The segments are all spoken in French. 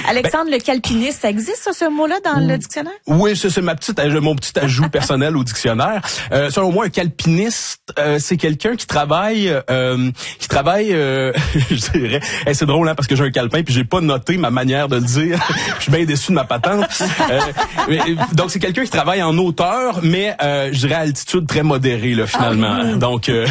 Alexandre, le calpiniste, ça existe, ça, ce mot-là, dans le dictionnaire? Oui, c'est mon petit ajout personnel au dictionnaire. Selon moi, un calpiniste, c'est quelqu'un qui travaille, je dirais, c'est drôle, hein, parce que j'ai un calepin puis j'ai pas noté ma manière de le dire. Je suis bien déçu de ma patente. Donc, c'est quelqu'un qui travaille en hauteur, mais je dirais à altitude très modérée, là, finalement. Donc, et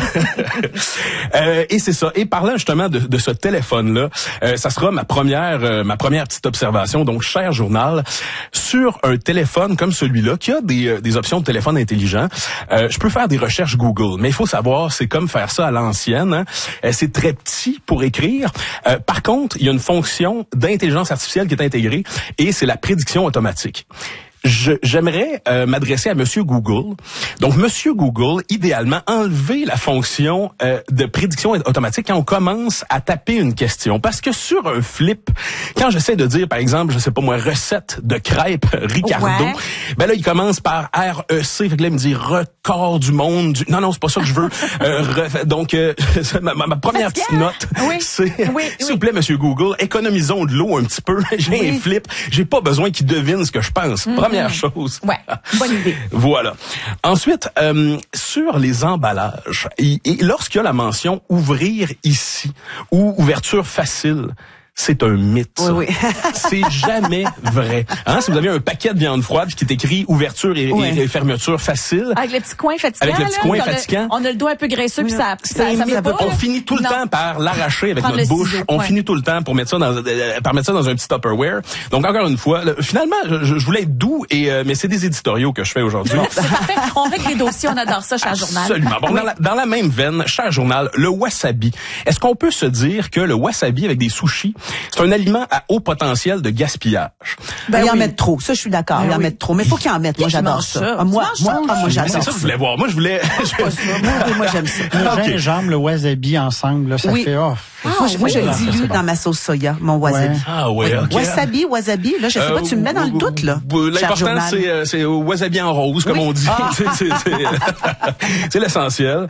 c'est ça. Et parlant justement de ce téléphone-là, ça sera ma première petite observation. Donc, cher journal, sur un téléphone comme celui-là, qui a des options de téléphone intelligent, je peux faire des recherches Google. Mais il faut savoir, c'est comme faire ça à l'ancienne. Hein. C'est très petit pour écrire. Par contre, il y a une fonction d'intelligence artificielle qui est intégrée et c'est la prédiction automatique. J'aimerais m'adresser à Monsieur Google. Donc, Monsieur Google, idéalement, enlever la fonction de prédiction automatique quand on commence à taper une question. Parce que sur un flip, quand j'essaie de dire, par exemple, je sais pas moi, recette de crêpes Ricardo, ben là, il commence par REC. Fait que là, il me dit record du monde. Non, c'est pas ça que je veux. Donc, ma première petite note, c'est, s'il vous plaît, Monsieur Google, économisons de l'eau un petit peu. J'ai un flip. J'ai pas besoin qu'il devine ce que je pense. Première chose. Ouais, bonne idée. Voilà. Ensuite, sur les emballages, et lorsqu'il y a la mention « ouvrir ici » ou « ouverture facile », c'est un mythe. Oui. C'est jamais vrai. Hein? Si vous avez un paquet de viande froide qui est écrit ouverture et fermeture facile. Avec le petit coin fatigant. Avec le petit coin fatigant. On a le doigt un peu graisseux puis ça veut pas. On finit tout le temps par l'arracher avec notre bouche. On finit tout le temps pour mettre ça dans un petit Tupperware. Donc encore une fois, finalement, je voulais être doux mais c'est des éditoriaux que je fais aujourd'hui. C'est parfait. On règle les dossiers, on adore ça, cher journal. Absolument. Bon, dans la même veine, cher journal, le wasabi. Est-ce qu'on peut se dire que le wasabi avec des sushis, c'est un aliment à haut potentiel de gaspillage? Ils en mettent trop. Ça, je suis d'accord. Ils en mettent trop. Mais faut qu'ils en mettent. Moi, j'adore ça. Moi, j'adore ça. C'est ça que je voulais voir. Moi, je voulais... Moi, j'aime ça. Le gingembre, le wasabi ensemble, là, ça fait moi, je le dilue dans ma sauce soya, mon wasabi. Ah oui, OK. Wasabi, là, je sais pas, tu me mets dans le doute, là. L'important, c'est wasabi en rose, comme on dit. C'est l'essentiel.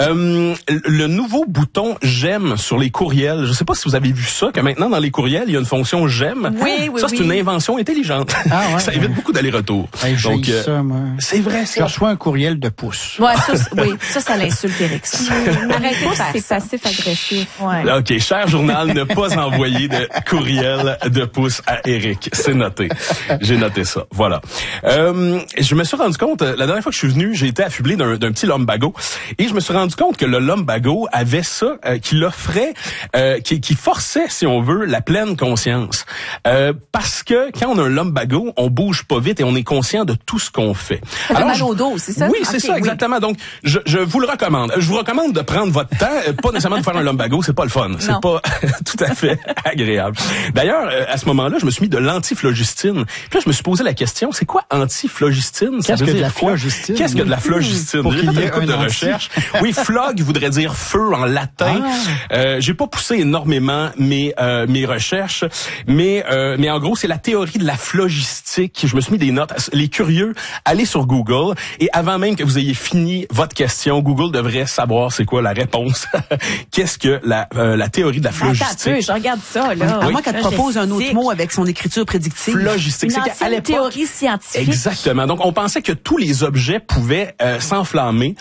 Le nouveau bouton j'aime sur les courriels, je sais pas si vous avez vu ça, que maintenant, dans les courriels, il y a une fonction j'aime. Ça, c'est une invention intelligente. Ça évite beaucoup d'aller-retour. Donc, ça, moi. C'est vrai, ça. Je reçois un courriel de pouce. Ouais, ça l'insulte, Éric. Arrêtez de faire ça. C'est passif-agressif. OK, cher journal, ne pas envoyer de courriel de pouce à Éric. C'est noté. J'ai noté ça. Voilà. Je me suis rendu compte, la dernière fois que je suis venu, j'ai été affublé d'un petit lumbago et je me suis rendu compte que le lumbago avait ça qui l'offrait, qui forçait, si on veut, la pleine conscience. Parce que quand on a un lumbago, on bouge pas vite et on est conscient de tout ce qu'on fait. Ça fait mal au dos, c'est ça? Oui, c'est ça, exactement. Donc, je vous le recommande. Je vous recommande de prendre votre temps, pas nécessairement de faire un lumbago, c'est pas le fun. C'est pas tout à fait agréable. D'ailleurs, à ce moment-là, je me suis mis de l'antiflogistine. Puis là, je me suis posé la question, c'est quoi antiflogistine? Qu'est-ce que de la flogistine? Qu'est-ce que de la flogistine? J'ai fait un coup de recherche. Oui, flog voudrait dire feu en latin. J'ai pas poussé énormément mes recherches, mais en gros, c'est la théorie de la phlogistique. Je me suis mis des notes. Les curieux, allez sur Google et avant même que vous ayez fini votre question, Google devrait savoir c'est quoi la réponse. Qu'est-ce que la théorie de la phlogistique? Attends un peu, je regarde ça, là. À moins qu'elle te propose un autre mot avec son écriture prédictive. Phlogistique. C'est une théorie scientifique. Exactement. Donc, on pensait que tous les objets pouvaient s'enflammer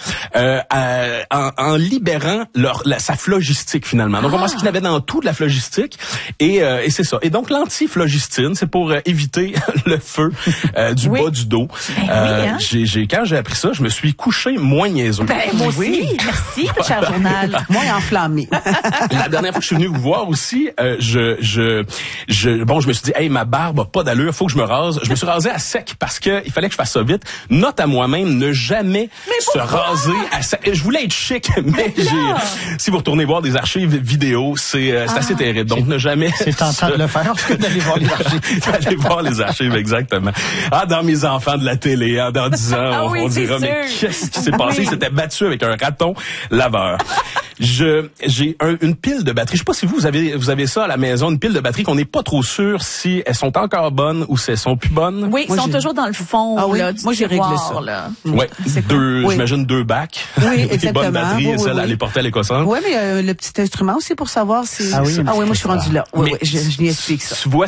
en libérant sa phlogistique, finalement. Donc, on pensait qu'il y avait dans tout de la phlogistique et c'est ça. Et donc, l'antiflogistine, c'est pour éviter le feu du bas du dos. Quand j'ai appris ça, je me suis couché moins niaiseux. Moi aussi. Merci, cher journal. Moins enflammé. La dernière fois que je suis venu vous voir aussi, je me suis dit, hey, ma barbe a pas d'allure, faut que je me rase. Je me suis rasé à sec parce que il fallait que je fasse ça vite. Note à moi-même, ne jamais se raser à sec. Je voulais être chic, mais si vous retournez voir des archives vidéo, c'est assez terrible. Donc, ne jamais. C'est tentant de le faire que d'aller voir les archives. D'aller voir les archives, exactement. Dans mes enfants de la télé, dans 10 ans, on dira, mais qu'est-ce qui s'est passé? Il s'était battu avec un raton laveur. J'ai une pile de batterie. Je sais pas si vous avez ça à la maison, une pile de batterie qu'on n'est pas trop sûr si elles sont encore bonnes ou si elles sont plus bonnes. Oui, ils sont toujours dans le fond. Là, moi, j'ai réglé ça. Là. Ouais, j'imagine 2 bacs. Oui, exactement. Des bonnes batteries, celles à les porter à l'Écossante. Oui, mais le petit instrument aussi pour savoir si... Ah oui, moi, je suis rendu là. Oui, je n'y explique ça. Tu vois,